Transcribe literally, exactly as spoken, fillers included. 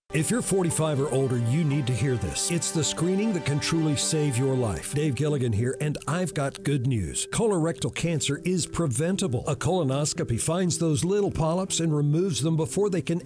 If you're forty-five or older, you need to hear this. It's the screening that can truly save your life. Dave Gilligan here, and I've got good news. Colorectal cancer is preventable. A colonoscopy finds those little polyps and removes them before they can